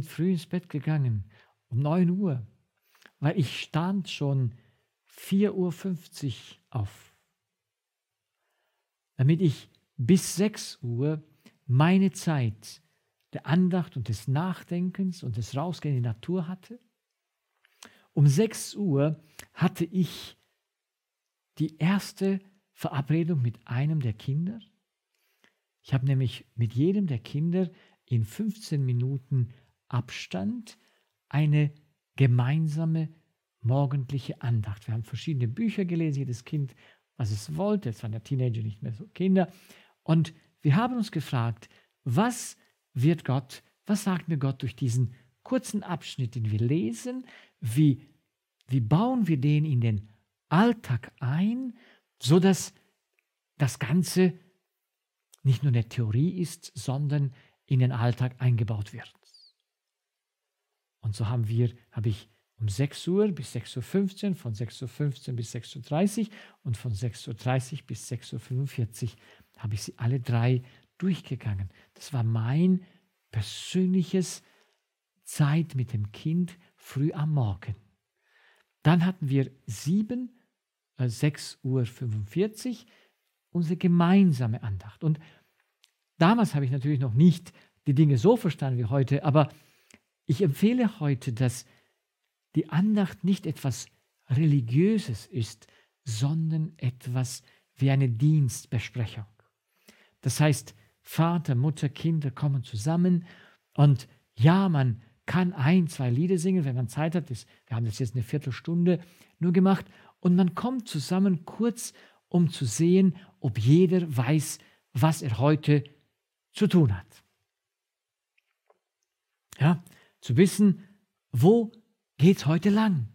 früh ins Bett gegangen, um 9 Uhr, weil ich stand schon 4:50 Uhr auf, damit ich bis 6 Uhr meine Zeit der Andacht und des Nachdenkens und des Rausgehens in die Natur hatte. Um 6 Uhr hatte ich die erste Verabredung mit einem der Kinder. Ich habe nämlich mit jedem der Kinder in 15 Minuten Abstand eine gemeinsame morgendliche Andacht. Wir haben verschiedene Bücher gelesen, jedes Kind, was es wollte. Jetzt waren der Teenager nicht mehr so Kinder. Und wir haben uns gefragt, was sagt mir Gott durch diesen kurzen Abschnitt, den wir lesen? Wie bauen wir den in den Alltag ein, sodass das Ganze nicht nur eine Theorie ist, sondern in den Alltag eingebaut wird. Und so habe ich um 6 Uhr bis 6:15 Uhr, von 6:15 Uhr bis 6:30 Uhr und von 6:30 Uhr bis 6:45 Uhr habe ich sie alle 3 durchgegangen. Das war mein persönliches Zeit mit dem Kind früh am Morgen. Dann hatten wir 6:45 Uhr unsere gemeinsame Andacht. Und damals habe ich natürlich noch nicht die Dinge so verstanden wie heute, aber ich empfehle heute, dass die Andacht nicht etwas Religiöses ist, sondern etwas wie eine Dienstbesprechung. Das heißt, Vater, Mutter, Kinder kommen zusammen und ja, man kann 1, 2 Lieder singen, wenn man Zeit hat. Wir haben das jetzt eine Viertelstunde nur gemacht und man kommt zusammen kurz, um zu sehen, ob jeder weiß, was er heute zu tun hat. Ja, zu wissen, wo geht es heute lang?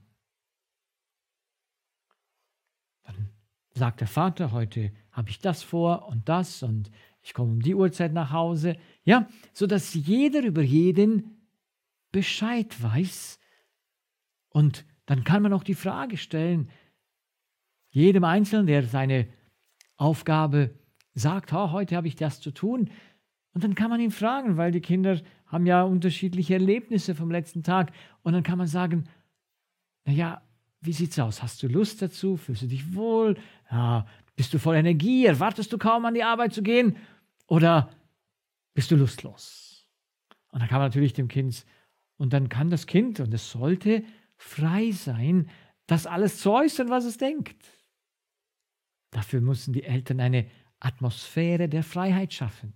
Dann sagt der Vater, heute habe ich das vor und ich komme um die Uhrzeit nach Hause. Ja, sodass jeder über jeden Bescheid weiß. Und dann kann man auch die Frage stellen, jedem Einzelnen, der seine Aufgabe sagt, heute habe ich das zu tun. Und dann kann man ihn fragen, weil die Kinder haben ja unterschiedliche Erlebnisse vom letzten Tag. Und dann kann man sagen, naja, wie sieht's aus? Hast du Lust dazu? Fühlst du dich wohl? Ja, bist du voll Energie? Erwartest du kaum an die Arbeit zu gehen? Oder bist du lustlos? Und dann kann man natürlich dann kann das Kind, und es sollte frei sein, das alles zu äußern, was es denkt. Dafür müssen die Eltern eine Atmosphäre der Freiheit schaffen.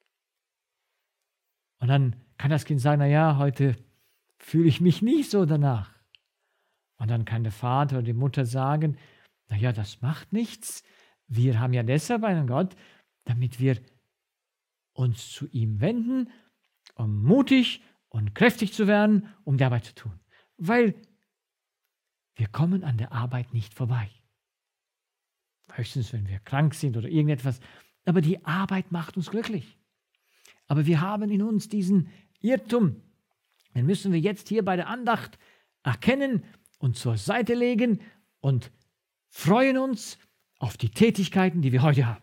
Und dann kann das Kind sagen, naja, heute fühle ich mich nicht so danach. Und dann kann der Vater oder die Mutter sagen, naja, das macht nichts. Wir haben ja deshalb einen Gott, damit wir uns zu ihm wenden, um mutig und kräftig zu werden, um die Arbeit zu tun. Weil wir kommen an der Arbeit nicht vorbei. Höchstens, wenn wir krank sind oder irgendetwas. Aber die Arbeit macht uns glücklich. Aber wir haben in uns diesen Irrtum. Den müssen wir jetzt hier bei der Andacht erkennen und zur Seite legen und freuen uns auf die Tätigkeiten, die wir heute haben.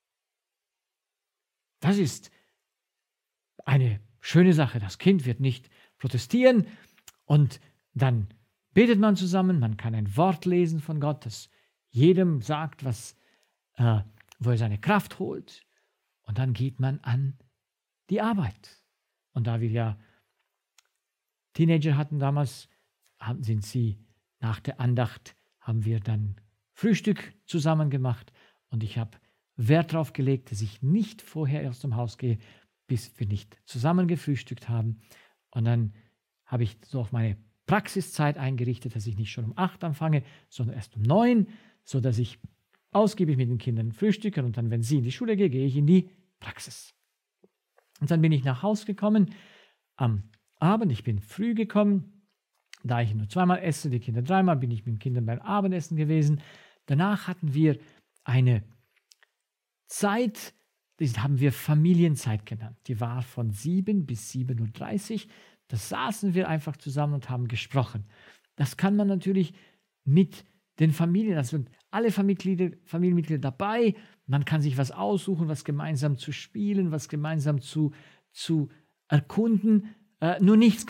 Das ist eine schöne Sache. Das Kind wird nicht protestieren und dann betet man zusammen. Man kann ein Wort lesen von Gott, das jedem sagt, wo er seine Kraft holt. Und dann geht man an die Arbeit. Und da wir ja Teenager hatten damals, sind sie nach der Andacht, haben wir dann Frühstück zusammen gemacht. Und ich habe Wert darauf gelegt, dass ich nicht vorher aus dem Haus gehe, bis wir nicht zusammen gefrühstückt haben. Und dann habe ich so auf meine Praxiszeit eingerichtet, dass ich nicht schon um 8 anfange, sondern erst um 9, sodass ich ausgiebig mit den Kindern frühstücke und dann, wenn sie in die Schule gehen, gehe ich in die Praxis. Und dann bin ich nach Hause gekommen am Abend. Ich bin früh gekommen, da ich nur 2-mal esse, die Kinder 3-mal, bin ich mit den Kindern beim Abendessen gewesen. Danach hatten wir eine Zeit, die haben wir Familienzeit genannt. Die war von 7 bis 7:30 Uhr. Da saßen wir einfach zusammen und haben gesprochen. Das kann man natürlich mit den Familien, also sind alle Familienmitglieder dabei. Man kann sich was aussuchen, was gemeinsam zu spielen, was gemeinsam zu erkunden. Nur nichts